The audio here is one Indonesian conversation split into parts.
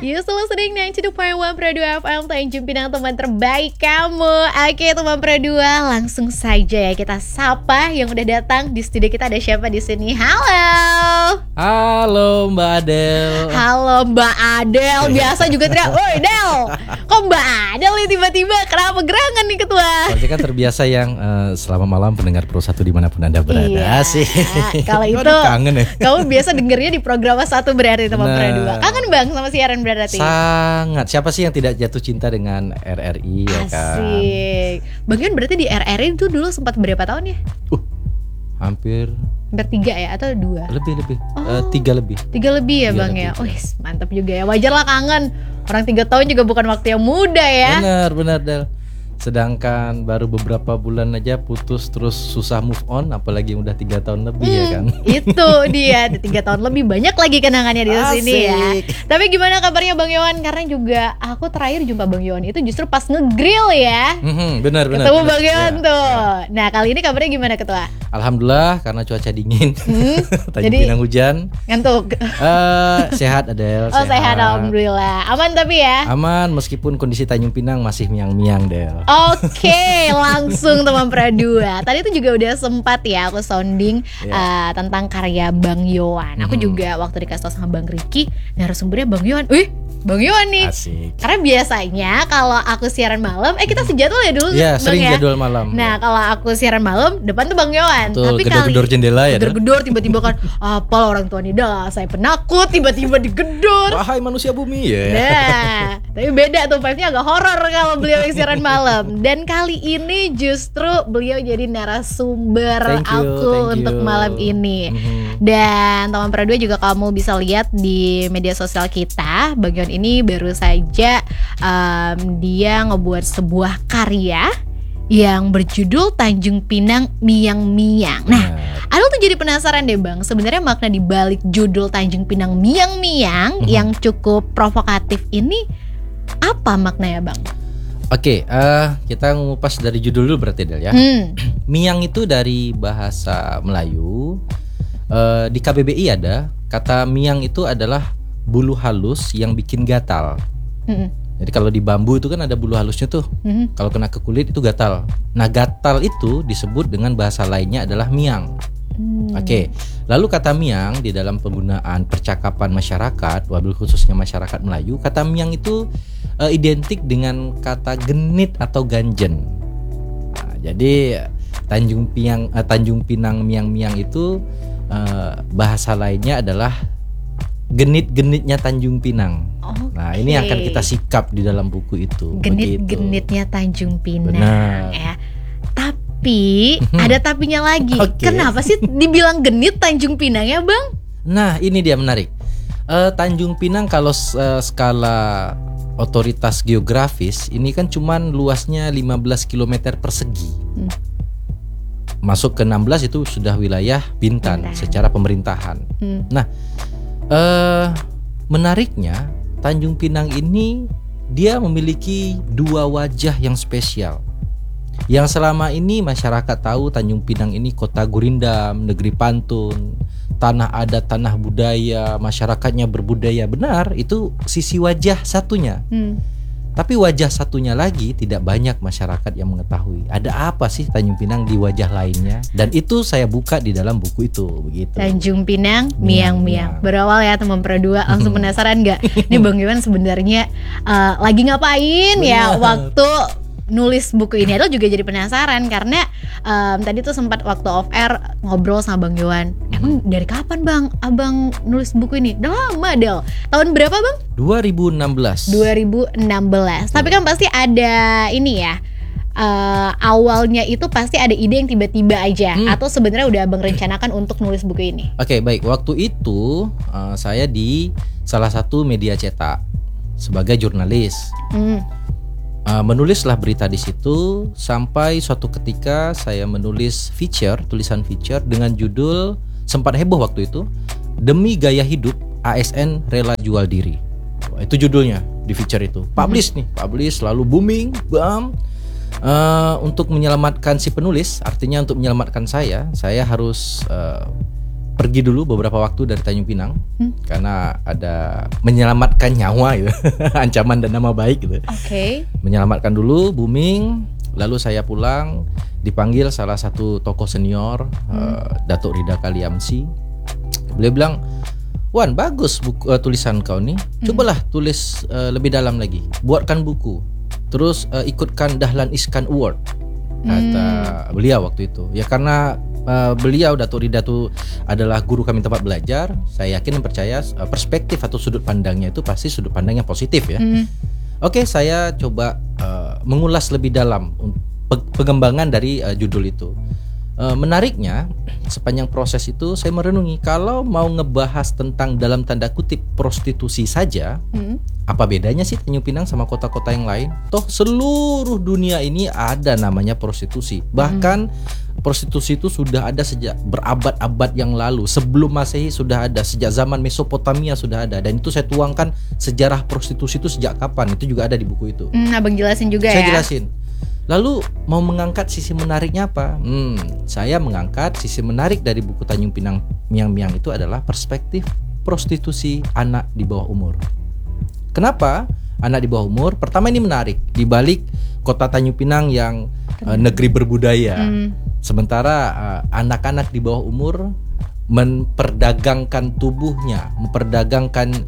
You still listening 92.1 Pro 2 FM Tanjung Pinang, teman terbaik kamu. Oke teman Pro 2, langsung saja ya kita sapa yang udah datang di studio kita. Ada siapa di sini? Halo. Halo Mbak Adel. Halo Mbak Adel. Biasa juga teriak, "Woi Del." Kok Mbak Adel nih tiba-tiba? Kenapa gerangan nih ketua? Saya kan terbiasa yang selama malam pendengar Pro 1 dimanapun Anda berada. Iya. Sih. Kalau itu kangen ya. kamu biasa dengernya di program 1 berarti teman Pro 2. Kangen Bang sama siaran berarti. Sangat. Siapa sih yang tidak jatuh cinta dengan RRI ya kan? Asik. Bang Yon berarti di RRI itu dulu sempat berapa tahun ya? Hampir 3 ya atau 2? Lebih 3 lebih. 3 lebih ya Bang ya. Oh yes, mantap juga ya. Wajar lah kangen. Orang 3 tahun juga bukan waktu yang muda ya. Benar Del. Sedangkan baru beberapa bulan aja putus terus susah move on, apalagi udah 3 tahun lebih ya kan. Itu dia, 3 tahun lebih, banyak lagi kenangannya di sini ya. Tapi gimana kabarnya Bang Yohan? Karena juga aku terakhir jumpa Bang Yohan itu justru pas ngegrill ya. Benar. Ketemu Bang Yohan tuh. Nah kali ini kabarnya gimana ketua? Alhamdulillah karena cuaca dingin. Tanjung Pinang hujan. Ngantuk. Sehat Adel. Oh sehat alhamdulillah. Aman tapi ya. Aman meskipun kondisi Tanjung Pinang masih miang-miang Del. Oke, langsung teman Pro 2. Tadi itu juga udah sempat ya aku sounding tentang karya Bang Yohan. Aku juga waktu dikasih tau sama Bang Ricky, narasumbernya Bang Yohan. Bang Yohan nih. Asik. Karena biasanya kalau aku siaran malam, kita sejadwal ya dulu. Iya, sering ya? jadwal malam. Nah, kalau aku siaran malam, depan tuh Bang Yohan. Tuh, tapi gedor-gedor jendela ya. Gedor-gedor tiba-tiba kan, apalah orang tua Nida, saya penakut, tiba-tiba digedor. Wahai manusia bumi ya. Nah, tapi beda tuh vibe-nya agak horor kalau beliau yang siaran malam. Dan kali ini justru beliau jadi narasumber aku untuk malam ini. Dan teman Pro 2 juga kamu bisa lihat di media sosial kita, Bang Yohan ini baru saja dia ngebuat sebuah karya yang berjudul Tanjung Pinang Miang-Miang. Nah, Adel tuh jadi penasaran deh Bang, sebenarnya makna di balik judul Tanjung Pinang Miang-Miang yang cukup provokatif ini apa maknanya Bang? Oke, kita ngupas dari judul dulu berarti Del ya. Miang itu dari bahasa Melayu. Di KBBI ada kata miang itu adalah bulu halus yang bikin gatal. Jadi kalau di bambu itu kan ada bulu halusnya tuh. Kalau kena ke kulit itu gatal. Nah gatal itu disebut dengan bahasa lainnya adalah miang. Oke. Lalu kata miang di dalam penggunaan percakapan masyarakat, wabil khususnya masyarakat Melayu, kata miang itu identik dengan kata genit atau ganjen. Nah, jadi Tanjung Pinang Miang-Miang itu bahasa lainnya adalah genit-genitnya Tanjung Pinang. Nah ini akan kita sikap di dalam buku itu. Genit-genitnya Tanjung Pinang. Benar. Ya. Tapi ada tapinya lagi. Kenapa sih dibilang genit Tanjung Pinang ya Bang? Nah ini dia menarik. Tanjung Pinang kalau skala otoritas geografis ini kan cuman luasnya 15 km persegi. Masuk ke 16 itu sudah wilayah Bintan secara pemerintahan. Nah, menariknya Tanjung Pinang ini dia memiliki 2 wajah yang spesial. Yang selama ini masyarakat tahu Tanjung Pinang ini kota gurindam, negeri pantun, tanah adat, tanah budaya, masyarakatnya berbudaya. Benar, itu sisi wajah satunya. Tapi wajah satunya lagi tidak banyak masyarakat yang mengetahui. Ada apa sih Tanjung Pinang di wajah lainnya? Dan itu saya buka di dalam buku itu, begitu. Tanjung Pinang Miang-Miang. Berawal ya teman Pro 2, langsung penasaran nggak? Ini Bang Yohan sebenarnya lagi ngapain ya waktu nulis buku ini? Adel juga jadi penasaran karena tadi tuh sempat waktu off air ngobrol sama Bang Yohan. Emang dari kapan Bang Abang nulis buku ini? Udah lama Del. Tahun berapa Bang? 2016. Tapi kan pasti ada ini ya. Awalnya itu pasti ada ide yang tiba-tiba aja atau sebenarnya udah Abang rencanakan untuk nulis buku ini? Oke, baik. Waktu itu saya di salah satu media cetak sebagai jurnalis. Menulislah berita di situ sampai suatu ketika saya menulis tulisan feature dengan judul sempat heboh waktu itu, Demi Gaya Hidup ASN Rela Jual Diri. Itu judulnya di feature itu. Publish lalu booming, bam. Untuk menyelamatkan si penulis, artinya untuk menyelamatkan saya harus pergi dulu beberapa waktu dari Tanjung Pinang karena ada menyelamatkan nyawa gitu. Ancaman dan nama baik gitu. Menyelamatkan dulu, booming. Lalu saya pulang, dipanggil salah satu tokoh senior, Datuk Rida Kaliamsi. Beliau bilang, "Wan, bagus tulisan kau nih. Cobalah tulis lebih dalam lagi. Buatkan buku. Terus ikutkan Dahlan Iskan Award." Kata beliau waktu itu. Ya karena beliau Datuk Rida itu adalah guru kami tempat belajar. Saya yakin dan percaya perspektif atau sudut pandangnya itu pasti sudut pandang yang positif ya. Oke, saya coba mengulas lebih dalam pengembangan dari judul itu. Menariknya, sepanjang proses itu saya merenungi kalau mau ngebahas tentang dalam tanda kutip prostitusi saja, apa bedanya sih Tanjung Pinang sama kota-kota yang lain? Toh seluruh dunia ini ada namanya prostitusi. Bahkan prostitusi itu sudah ada sejak berabad-abad yang lalu. Sebelum Masehi sudah ada, sejak zaman Mesopotamia sudah ada. Dan itu saya tuangkan sejarah prostitusi itu sejak kapan. Itu juga ada di buku itu. Abang jelasin juga saya jelasin. Lalu mau mengangkat sisi menariknya apa? Saya mengangkat sisi menarik dari buku Tanjung Pinang Miang-Miang itu adalah perspektif prostitusi anak di bawah umur. Kenapa anak di bawah umur? Pertama, ini menarik. Di balik kota Tanjung Pinang yang negeri berbudaya, sementara anak-anak di bawah umur memperdagangkan tubuhnya, memperdagangkan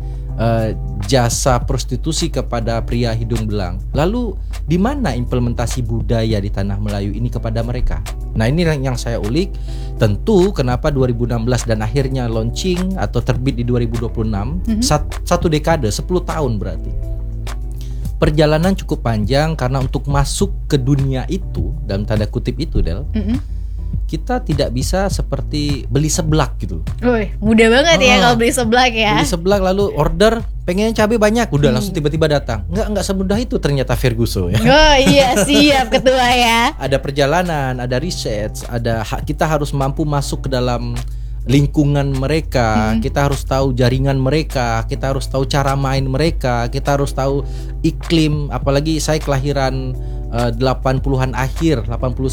jasa prostitusi kepada pria hidung belang. Lalu di mana implementasi budaya di tanah Melayu ini kepada mereka? Nah, ini yang saya ulik. Tentu kenapa 2016 dan akhirnya launching atau terbit di 2026, satu dekade, 10 tahun berarti. Perjalanan cukup panjang karena untuk masuk ke dunia itu, dalam tanda kutip itu, Del, kita tidak bisa seperti beli seblak gitu. Mudah banget ya kalau beli seblak ya. Beli seblak lalu order, pengen cabai banyak, udah langsung tiba-tiba datang. Nggak semudah itu ternyata Ferguson ya. Iya, siap ketua ya. Ada perjalanan, ada riset, kita harus mampu masuk ke dalam lingkungan mereka, kita harus tahu jaringan mereka, kita harus tahu cara main mereka, kita harus tahu iklim. Apalagi saya kelahiran 80-an akhir,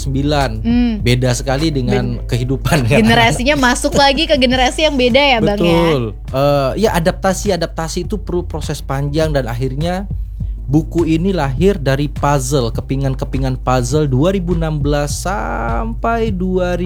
89. Beda sekali dengan kehidupan kan. Generasinya masuk lagi ke generasi yang beda ya, Bang. Betul. Ya adaptasi itu perlu proses panjang dan akhirnya buku ini lahir dari puzzle, kepingan-kepingan puzzle 2016 sampai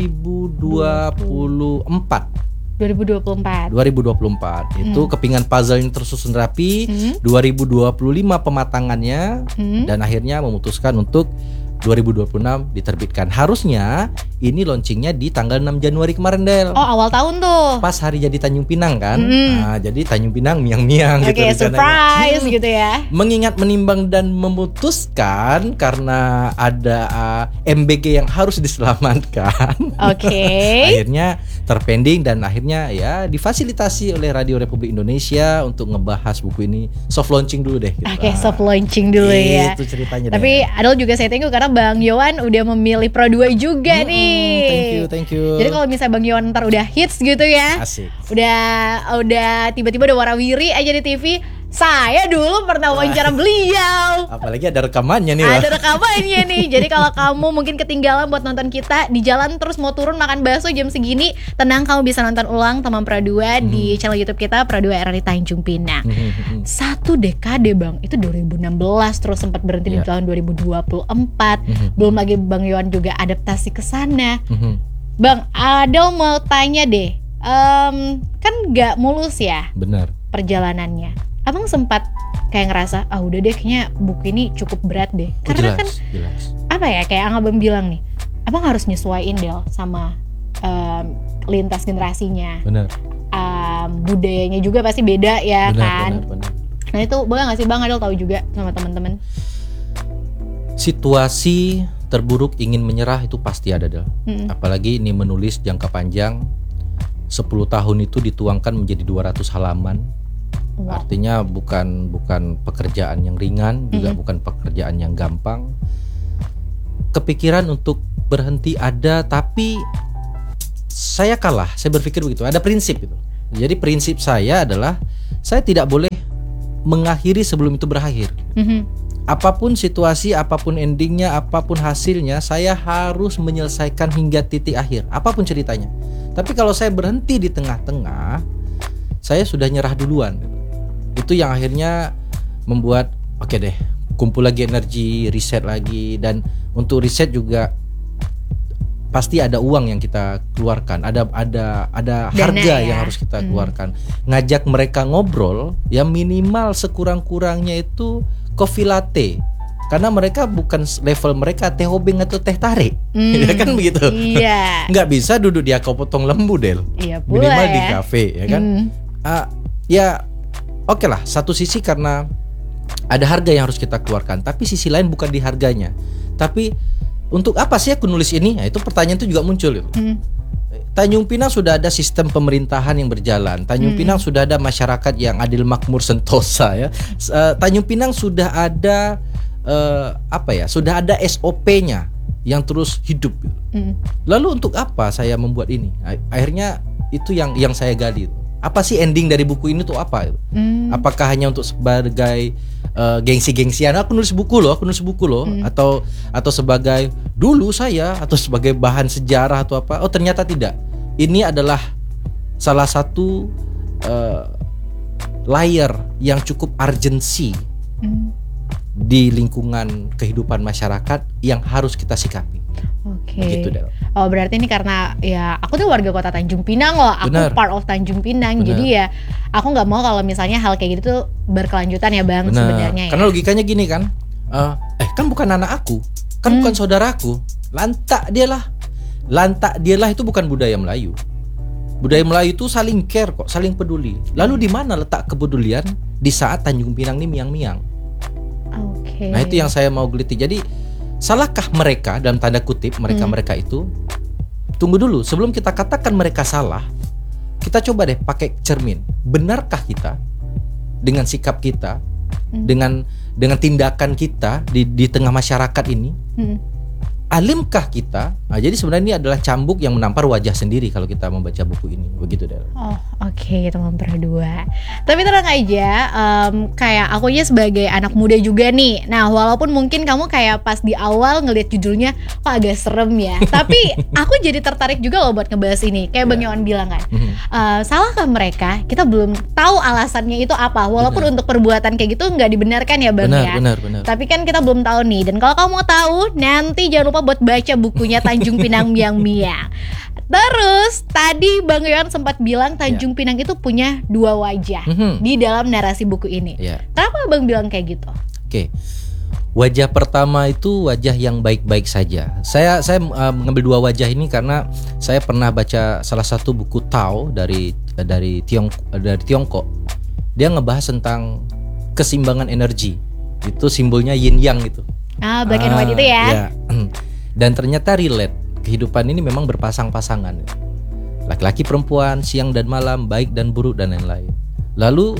2024 itu kepingan puzzle yang tersusun rapi. 2025 pematangannya, dan akhirnya memutuskan untuk 2026 diterbitkan. Harusnya ini launchingnya di tanggal 6 Januari kemarin, Del. Awal tahun tuh. Pas hari jadi Tanjung Pinang kan. Nah, jadi Tanjung Pinang Miang-Miang gitu. Oke, surprise gitu ya. Mengingat, menimbang dan memutuskan karena ada MBG yang harus diselamatkan. Akhirnya terpending dan akhirnya ya difasilitasi oleh Radio Republik Indonesia untuk ngebahas buku ini. Soft launching dulu deh gitu. Soft launching dulu ya. Itu ceritanya. Tapi Adel juga saya tengok karena Bang Yowan udah memilih Pro 2 juga nih. Thank you. Jadi kalau misalnya Bang Yowan ntar udah hits gitu ya. Asik. Udah tiba-tiba udah warawiri aja di TV. Saya dulu pernah wawancara beliau. Apalagi ada rekamannya nih. Ada rekamannya nih. Jadi kalau kamu mungkin ketinggalan buat nonton kita di jalan terus mau turun makan bakso jam segini, tenang, kamu bisa nonton ulang Teman Pro 2 di channel YouTube kita Pro 2 RRI Tanjung Pinang. 1 dekade, Bang. Itu 2016 terus sempat berhenti di tahun 2024. Belum lagi Bang Yowan juga adaptasi ke sana. Bang, Adel mau tanya deh. Kan gak mulus ya? Benar. Perjalanannya. Abang sempat kayak ngerasa udah deh kayaknya buku ini cukup berat deh. Karena jelas. Apa ya, kayak yang Abang bilang nih, Abang harus nyesuaiin Del sama lintas generasinya. Benar. Budayanya juga pasti beda ya. Benar. Nah itu boleh gak sih Bang Adel tahu juga sama teman-teman? Situasi terburuk ingin menyerah itu pasti ada, Del. Apalagi ini menulis jangka panjang. 10 tahun itu dituangkan menjadi 200 halaman. Artinya bukan pekerjaan yang ringan, juga bukan pekerjaan yang gampang. Kepikiran untuk berhenti ada, tapi saya kalah. Saya berpikir begitu. Ada prinsip gitu. Jadi prinsip saya adalah saya tidak boleh mengakhiri sebelum itu berakhir. Apapun situasi, apapun endingnya, apapun hasilnya, saya harus menyelesaikan hingga titik akhir. Apapun ceritanya. Tapi kalau saya berhenti di tengah-tengah, saya sudah nyerah duluan. Itu yang akhirnya membuat oke deh, kumpul lagi energi, riset lagi. Dan untuk riset juga pasti ada uang yang kita keluarkan, ada harga yang harus kita keluarkan. Ngajak mereka ngobrol, ya minimal sekurang-kurangnya itu coffee latte. Karena mereka bukan level mereka teh obeng atau teh tarik, ya kan begitu. Iya. Nggak bisa duduk di akau potong lembu, Del. Iya pula minimal ya. di kafe, ya kan. Ya oke lah, satu sisi karena ada harga yang harus kita keluarkan, tapi sisi lain bukan di harganya. Tapi untuk apa sih aku nulis ini? Nah, itu pertanyaan itu juga muncul gitu. Tanjung Pinang sudah ada sistem pemerintahan yang berjalan. Tanjung Pinang sudah ada masyarakat yang adil, makmur, sentosa ya. Tanjung Pinang sudah ada sudah ada SOP-nya yang terus hidup. Lalu untuk apa saya membuat ini? Akhirnya itu yang saya gali. Apa sih ending dari buku ini tuh apa? Apakah hanya untuk sebagai gengsi-gengsian? Aku nulis buku loh, atau sebagai dulu saya, atau sebagai bahan sejarah atau apa? Oh ternyata tidak. Ini adalah salah satu layer yang cukup urgensi di lingkungan kehidupan masyarakat yang harus kita sikapi. Oke. Begitu, Del. Oh berarti ini karena ya aku tuh warga kota Tanjung Pinang loh. Aku part of Tanjung Pinang. Bener. Jadi ya aku nggak mau kalau misalnya hal kayak gitu tuh berkelanjutan ya Bang. Bener. Sebenarnya ya. Karena logikanya gini kan, kan bukan anak aku, kan bukan saudaraku. Lantak dialah itu bukan budaya Melayu. Budaya Melayu itu saling care kok, saling peduli. Lalu di mana letak kepedulian di saat Tanjung Pinang ini miang-miang? Okay. Nah itu yang saya mau geliti. Jadi salahkah mereka dalam tanda kutip mereka itu? Tunggu dulu, sebelum kita katakan mereka salah, kita coba deh pakai cermin. Benarkah kita dengan sikap kita, dengan tindakan kita di tengah masyarakat ini? Alimkah kita? Nah, jadi sebenarnya ini adalah cambuk yang menampar wajah sendiri kalau kita membaca buku ini, begitu Del. Oh oke, teman berdua. Tapi tenang aja, kayak aku aja sebagai anak muda juga nih. Nah walaupun mungkin kamu kayak pas di awal ngelihat judulnya kok agak serem ya, tapi aku jadi tertarik juga loh buat ngebahas ini. Kayak Bang Yohan bilang kan, salahkah mereka? Kita belum tahu alasannya itu apa. Walaupun untuk perbuatan kayak gitu nggak dibenarkan ya Bang ya. Benar. Tapi kan kita belum tahu nih. Dan kalau kamu mau tahu, nanti jangan lupa buat baca bukunya Tanjung Pinang Miang-Miang. Terus tadi Bang Yohan sempat bilang Tanjung Pinang itu punya dua wajah di dalam narasi buku ini. Kenapa Bang bilang kayak gitu? Oke. Wajah pertama itu wajah yang baik-baik saja. Saya mengambil dua wajah ini karena saya pernah baca salah satu buku Tao dari Tiongkok. Dia ngebahas tentang keseimbangan energi. Itu simbolnya yin yang itu. Black and white itu ya. Dan ternyata relate. Kehidupan ini memang berpasang-pasangan. Laki-laki, perempuan, siang dan malam, baik dan buruk dan lain-lain. Lalu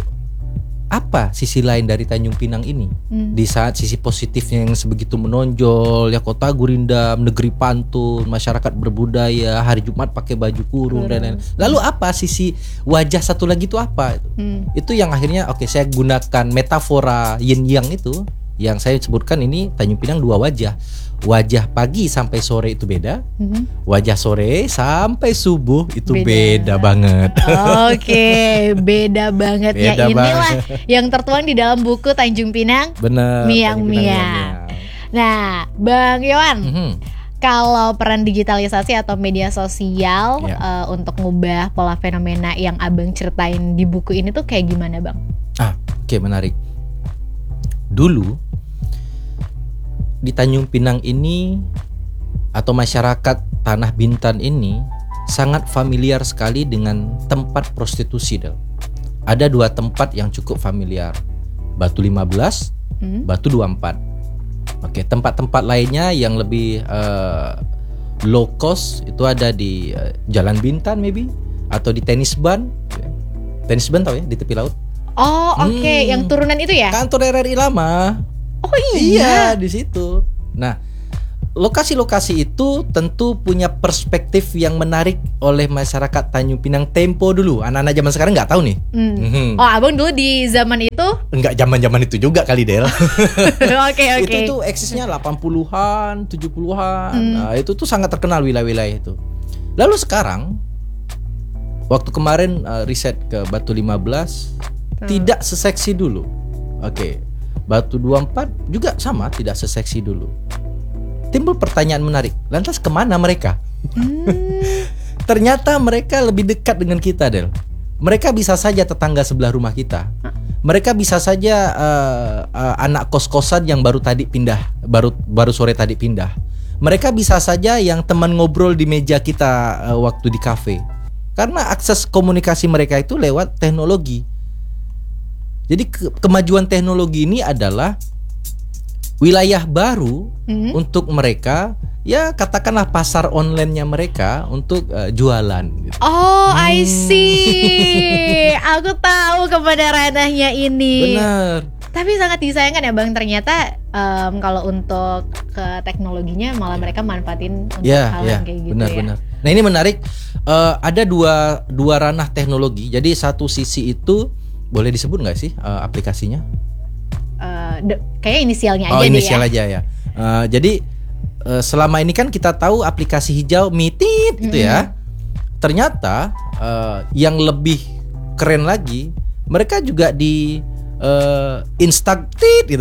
apa sisi lain dari Tanjung Pinang ini? Di saat sisi positifnya yang sebegitu menonjol, ya kota gurindam, negeri pantun, masyarakat berbudaya, hari Jumat pakai baju kurung dan lain-lain. Lalu apa sisi wajah satu lagi itu apa? Itu yang akhirnya saya gunakan metafora yin yang itu. Yang saya sebutkan ini Tanjung Pinang dua wajah. Wajah pagi sampai sore itu beda. Wajah sore sampai subuh itu beda banget. Oke, beda banget ya. Inilah yang tertuang di dalam buku Tanjung Pinang Miang-Miang. Nah, Bang Yohan, kalau peran digitalisasi atau media sosial untuk ngubah pola fenomena yang Abang ceritain di buku ini tuh kayak gimana Bang? Menarik. Dulu di Tanjung Pinang ini atau masyarakat Tanah Bintan ini sangat familiar sekali dengan tempat prostitusi, Del. Ada dua tempat yang cukup familiar, Batu 15, Batu 24. Tempat-tempat lainnya yang lebih low cost itu ada di Jalan Bintan maybe, atau di Tenis Ban. Tenis Ban tahu ya, di tepi laut. Yang turunan itu ya? Kantor RRI lama. Oh iya, di situ. Nah, lokasi-lokasi itu tentu punya perspektif yang menarik oleh masyarakat Tanjung Pinang tempo dulu. Anak-anak zaman sekarang nggak tahu nih. Abang dulu di zaman itu? Enggak zaman-zaman itu juga kali, Del. Oke. Itu eksisnya 80-an, 70-an. Nah, itu tuh sangat terkenal wilayah-wilayah itu. Lalu sekarang waktu kemarin riset ke Batu 15 tidak seseksi dulu. Oke. Batu 24 juga sama, tidak seseksi dulu. Timbul pertanyaan menarik. Lantas kemana mereka? Ternyata mereka lebih dekat dengan kita, Del. Mereka bisa saja tetangga sebelah rumah kita. Mereka bisa saja anak kos-kosan yang baru tadi pindah, baru sore tadi pindah. Mereka bisa saja yang teman ngobrol di meja kita waktu di kafe. Karena akses komunikasi mereka itu lewat teknologi. Jadi kemajuan teknologi ini adalah wilayah baru untuk mereka, ya katakanlah pasar online-nya mereka untuk jualan gitu. Oh, I see. Aku tahu kepada ranahnya ini. Benar. Tapi sangat disayangkan ya Bang, ternyata kalau untuk ke teknologinya malah mereka manfaatin untuk hal yang kayak gitu benar. Nah ini menarik, ada dua ranah teknologi. Jadi satu sisi itu boleh disebut nggak sih aplikasinya? Kayak inisialnya aja deh ya. Inisial aja ya. Jadi selama ini kan kita tahu aplikasi hijau Meetit gitu ya. Ternyata yang lebih keren lagi, mereka juga di Instatit gitu.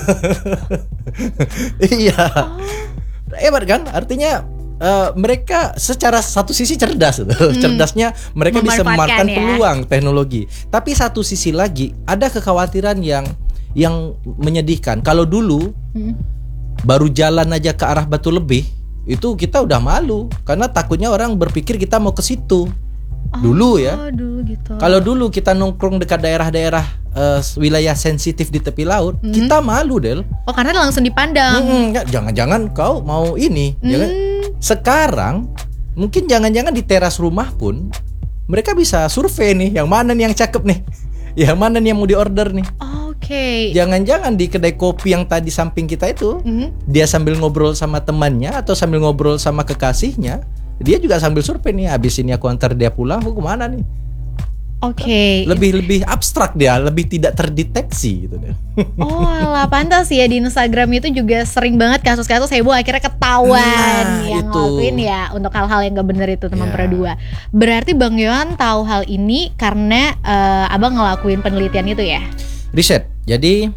Iya. Hebat kan? Artinya mereka secara satu sisi cerdas, cerdasnya mereka bisa memanfaatkan peluang teknologi. Tapi satu sisi lagi ada kekhawatiran yang menyedihkan. Kalau dulu baru jalan aja ke arah Batu Lebih itu kita udah malu karena takutnya orang berpikir kita mau ke situ. Dulu ya. Dulu gitu. Kalau dulu kita nongkrong dekat daerah-daerah wilayah sensitif di tepi laut, kita malu, Del. Oh, karena langsung dipandang. Jangan-jangan kau mau ini, jangan. Sekarang mungkin jangan-jangan di teras rumah pun mereka bisa survei nih, yang mana nih yang cakep nih, yang mana nih yang mau diorder nih. Oke. Jangan-jangan di kedai kopi yang tadi samping kita itu, dia sambil ngobrol sama temannya atau sambil ngobrol sama kekasihnya, dia juga sambil survei nih. Habis ini aku antar dia pulang, aku kemana nih? Oke. Lebih abstrak dia, lebih tidak terdeteksi gitu deh. Oh, alah, pantas ya di Instagram itu juga sering banget kasus-kasus heboh akhirnya ketahuan yang ngelakuin ya untuk hal-hal yang gak bener itu teman perdua. Berarti Bang Yohan tahu hal ini karena Abang ngelakuin penelitian itu ya? Riset. Jadi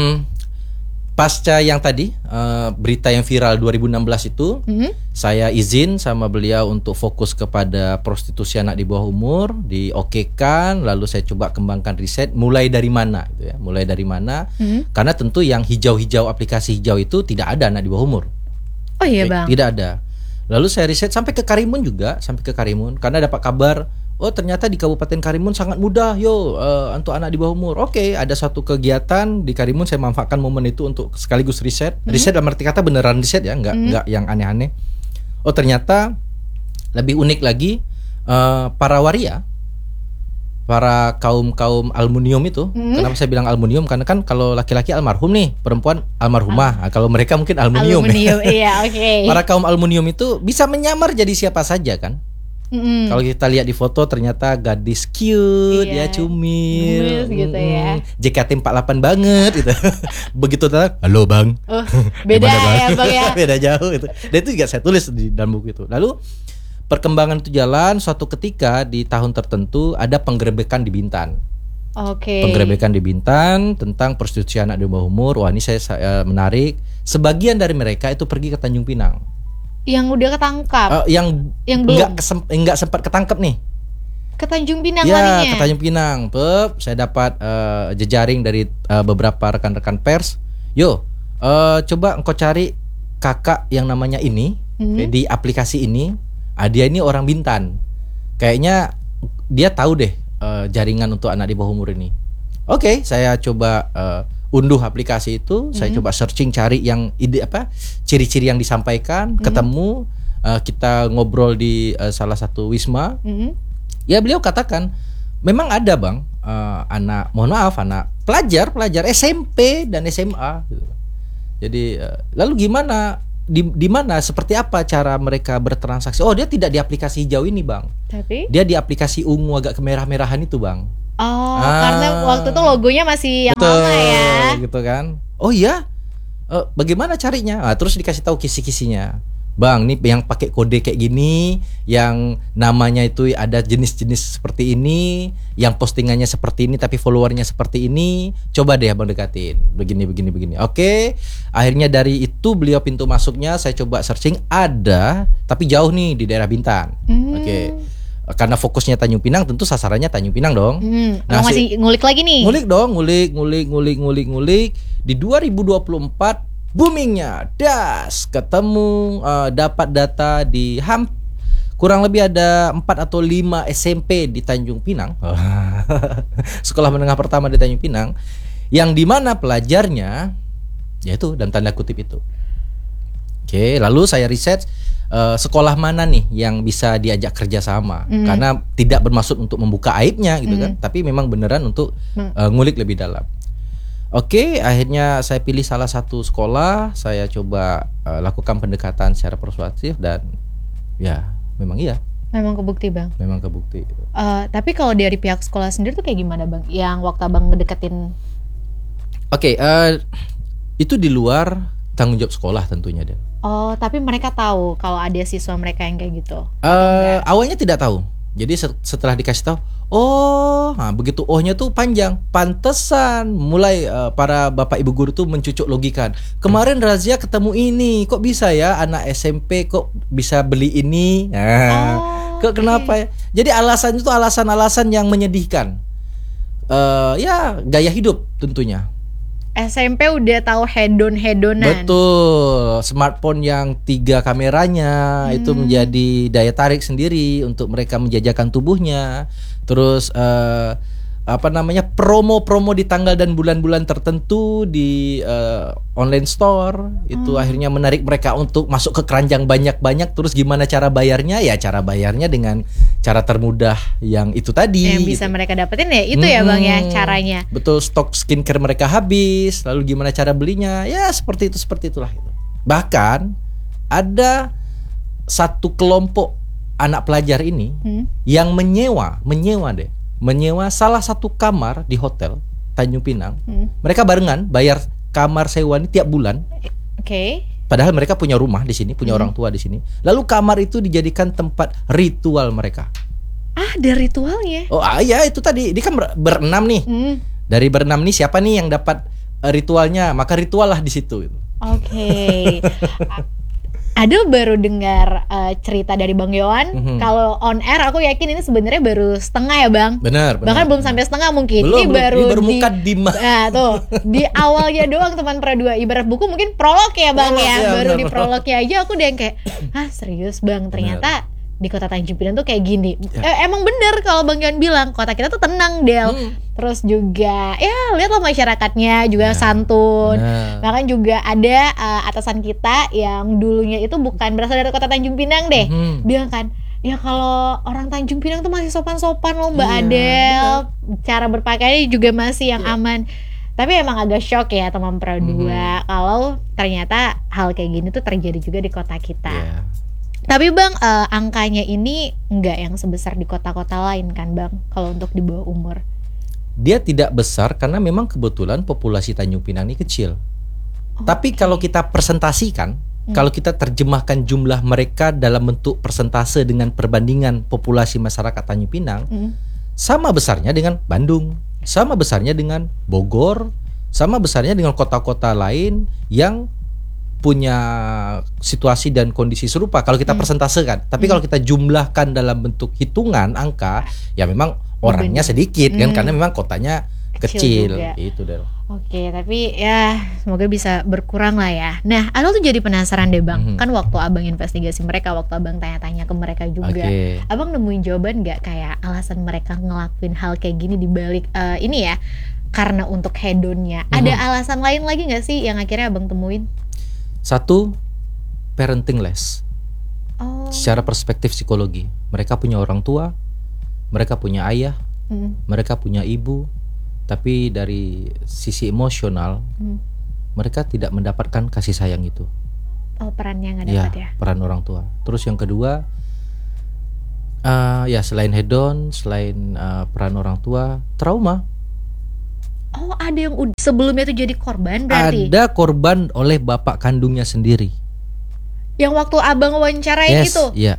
pasca yang tadi berita yang viral 2016 itu, saya izin sama beliau untuk fokus kepada prostitusi anak di bawah umur, diokekan, lalu saya coba kembangkan riset mulai dari mana gitu ya. Mulai dari mana? Karena tentu yang hijau-hijau, aplikasi hijau itu tidak ada anak di bawah umur. Oh iya, Bang. Tidak ada. Lalu saya riset sampai ke Karimun juga, karena dapat kabar, oh ternyata di Kabupaten Karimun sangat mudah untuk anak di bawah umur. Oke, ada suatu kegiatan di Karimun, saya manfaatkan momen itu untuk sekaligus riset. Riset dalam arti kata beneran riset ya, enggak yang aneh-aneh. Oh ternyata lebih unik lagi, para waria, para kaum aluminium itu. Kenapa saya bilang aluminium? Karena kan kalau laki-laki almarhum nih, perempuan almarhumah. Kalau mereka mungkin aluminium. Iya, oke. Para kaum aluminium itu bisa menyamar jadi siapa saja kan. Kalau kita lihat di foto ternyata gadis cute, ya cumil, gitu ya. JKT48 banget gitu. Begitu datang, halo Bang. Oh, beda ya Bang ya. Beda jauh itu. Dan itu juga saya tulis di dalam buku itu. Lalu perkembangan itu jalan, suatu ketika di tahun tertentu ada penggerebekan di Bintan. Oke. Penggerebekan di Bintan tentang prostitusi anak di bawah umur. Wah, ini saya menarik. Sebagian dari mereka itu pergi ke Tanjung Pinang. Yang udah ketangkap? Yang belum enggak sempat ketangkep nih. Ke Tanjung Pinang larinya? Ke Tanjung Pinang. Saya dapat jejaring dari beberapa rekan-rekan pers. Coba engkau cari kakak yang namanya ini di aplikasi ini. Dia ini orang Bintan. Kayaknya dia tahu deh jaringan untuk anak di bawah umur ini. Oke, saya coba unduh aplikasi itu, saya coba searching cari yang ciri-ciri yang disampaikan, ketemu, kita ngobrol di salah satu wisma. Ya beliau katakan memang ada Bang, anak pelajar SMP dan SMA gitu. Jadi lalu gimana di mana seperti apa cara mereka bertransaksi? Oh, dia tidak di aplikasi hijau ini Bang, tapi dia di aplikasi ungu agak kemerah-merahan itu Bang. Oh, karena waktu itu logonya masih yang lama ya. Gitu kan. Oh iya. Bagaimana carinya? Terus dikasih tahu kisi-kisinya. Bang, nih yang pakai kode kayak gini, yang namanya itu ada jenis-jenis seperti ini, yang postingannya seperti ini tapi followernya seperti ini, coba deh abang dekatin, begini. Oke, akhirnya dari itu beliau pintu masuknya saya coba searching, ada tapi jauh nih di daerah Bintan. Oke. Karena fokusnya Tanjung Pinang, tentu sasarannya Tanjung Pinang dong. Nah, masih ngulik lagi nih. Ngulik dong, ngulik. Di 2024 boomingnya, das ketemu dapat data di kurang lebih ada 4 atau 5 SMP di Tanjung Pinang, sekolah menengah pertama di Tanjung Pinang, yang dimana pelajarnya yaitu dalam tanda kutip itu. Oke, lalu saya riset sekolah mana nih yang bisa diajak kerjasama, karena tidak bermaksud untuk membuka aibnya gitu kan, tapi memang beneran untuk ngulik lebih dalam. Oke, akhirnya saya pilih salah satu sekolah, saya coba lakukan pendekatan secara persuasif dan ya memang iya. Memang kebukti bang. Memang kebukti. Tapi kalau dari pihak sekolah sendiri tuh kayak gimana bang? Yang waktu abang ngedeketin? Oke, itu di luar tanggung jawab sekolah tentunya Del. Oh, tapi mereka tahu kalau ada siswa mereka yang kayak gitu? Awalnya tidak tahu. Jadi setelah dikasih tahu, begitu ohnya tuh panjang. Pantesan mulai para bapak ibu guru tuh mencucuk logikan. Kemarin razia ketemu ini, kok bisa ya anak SMP kok bisa beli ini? Kenapa ya? Jadi alasan itu alasan-alasan yang menyedihkan. Ya gaya hidup tentunya. SMP udah tahu hedon-hedonan. Betul, smartphone yang 3 kameranya itu menjadi daya tarik sendiri untuk mereka menjajakan tubuhnya. Terus promo-promo di tanggal dan bulan-bulan tertentu di online store itu akhirnya menarik mereka untuk masuk ke keranjang banyak-banyak. Terus gimana cara bayarnya? Ya cara bayarnya dengan cara termudah yang itu tadi. Yang bisa mereka dapetin ya itu ya bang ya caranya. Betul, stok skincare mereka habis. Lalu gimana cara belinya? Ya seperti itulah. Bahkan ada satu kelompok anak pelajar ini yang menyewa salah satu kamar di hotel Tanjung Pinang. Mereka barengan bayar kamar sewa ini tiap bulan. Oke. Padahal mereka punya rumah di sini, punya orang tua di sini. Lalu kamar itu dijadikan tempat ritual mereka. Ada ritualnya? Oh iya, itu tadi. Dia kan berenam nih. Dari berenam nih siapa nih yang dapat ritualnya? Maka ritual lah di situ. Oke. Aduh baru dengar cerita dari Bang Yohan. Kalau on air aku yakin ini sebenarnya baru setengah ya Bang. Benar. Bahkan belum sampai setengah mungkin. Ini baru mukadimah. Nah tuh di awalnya doang teman Pro 2. Ibarat buku mungkin prolog ya Bang ya. Baru di prolognya aja aku udah yang kayak serius Bang, ternyata di kota Tanjung Pinang tuh kayak gini. Emang bener kalau Bang Yohan bilang kota kita tuh tenang Del. Terus juga ya lihatlah masyarakatnya juga santun. Bahkan juga ada atasan kita yang dulunya itu bukan berasal dari kota Tanjung Pinang deh. Bilang kan, ya kalau orang Tanjung Pinang tuh masih sopan-sopan loh Mbak Adel. Cara berpakaiannya juga masih yang aman. Tapi emang agak shock ya teman Pro 2 kalau ternyata hal kayak gini tuh terjadi juga di kota kita. Tapi Bang, angkanya ini enggak yang sebesar di kota-kota lain kan Bang, kalau untuk di bawah umur? Dia tidak besar karena memang kebetulan populasi Tanjung Pinang ini kecil. Tapi kalau kita presentasikan, kalau kita terjemahkan jumlah mereka dalam bentuk persentase dengan perbandingan populasi masyarakat Tanjung Pinang, sama besarnya dengan Bandung, sama besarnya dengan Bogor, sama besarnya dengan kota-kota lain yang punya situasi dan kondisi serupa kalau kita persentasekan. Tapi kalau kita jumlahkan dalam bentuk hitungan angka, ya memang orangnya sedikit kan, karena memang kotanya kecil. Itu Del. Oke, tapi ya semoga bisa berkurang lah ya. Nah, Adel tuh jadi penasaran deh Bang. Kan waktu Abang investigasi mereka, waktu Abang tanya-tanya ke mereka juga, Abang nemuin jawaban gak kayak alasan mereka ngelakuin hal kayak gini dibalik ini ya, karena untuk hedonnya. Ada alasan lain lagi gak sih yang akhirnya Abang temuin? Satu, parenting less. Secara perspektif psikologi, mereka punya orang tua, mereka punya ayah, mereka punya ibu, tapi dari sisi emosional mereka tidak mendapatkan kasih sayang itu. Perannya nggak dapat ya? Peran orang tua. Terus yang kedua, selain hedon, selain peran orang tua, trauma. Ada yang sebelumnya itu jadi korban berarti? Ada korban oleh bapak kandungnya sendiri. Yang waktu abang wawancarain itu? Iya,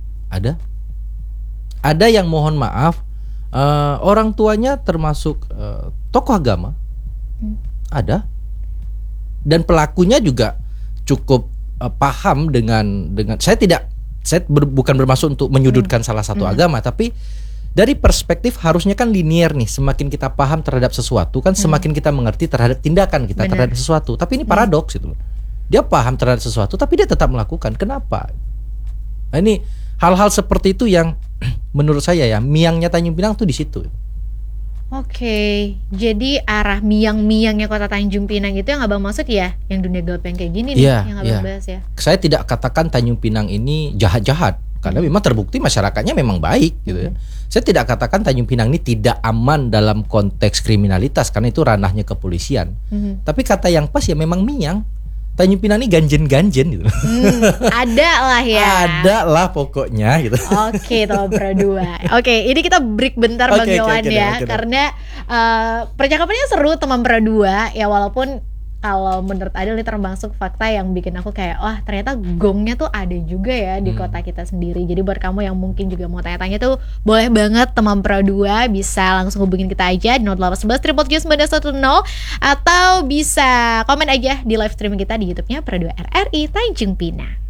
ada yang mohon maaf, orang tuanya termasuk tokoh agama, ada, dan pelakunya juga cukup paham dengan saya bukan bermaksud untuk menyudutkan salah satu agama, tapi dari perspektif harusnya kan linear nih, semakin kita paham terhadap sesuatu kan semakin kita mengerti terhadap tindakan kita terhadap sesuatu. Tapi ini paradoks itu. Dia paham terhadap sesuatu tapi dia tetap melakukan. Kenapa? Nah, ini hal-hal seperti itu yang menurut saya ya, miangnya Tanjung Pinang tuh di situ. Oke, jadi arah miang-miangnya kota Tanjung Pinang itu yang abang maksud ya, yang dunia gelap yang kayak gini nih, yang abang bahas ya. Saya tidak katakan Tanjung Pinang ini jahat-jahat, karena memang terbukti masyarakatnya memang baik gitu ya. Saya tidak katakan Tanjung Pinang ini tidak aman dalam konteks kriminalitas, karena itu ranahnya kepolisian. Tapi kata yang pas ya memang miang. Tanjung Pinang ini ganjen-ganjen gitu. Ada lah ya. Ada lah pokoknya gitu. Oke, Teman Pro 2. Oke, ini kita break bentar Bang Yohan ya. Karena percakapannya seru Teman Pro 2 ya, walaupun kalau menurut Adil ini termasuk fakta yang bikin aku kayak wah ternyata gongnya tuh ada juga ya di kota kita sendiri. Jadi buat kamu yang mungkin juga mau tanya-tanya tuh boleh banget Teman Pro 2 bisa langsung hubungin kita aja di 0811 777 910 atau bisa komen aja di live streaming kita di YouTube-nya Pro 2 RRI Tanjung Pinang.